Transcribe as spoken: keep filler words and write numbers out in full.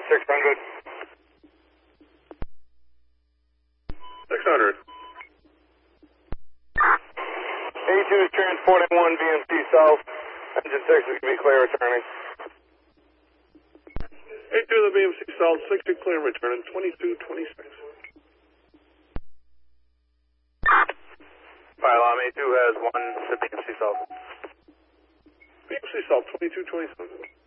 six hundred. six hundred. A two is transporting one B M C South. Engine six is going to be clear returning. A two to the B M C South, sixty clear returning, twenty-two twenty-six. Pylon A two has one to B M C South. B M C South, twenty-two twenty-seven.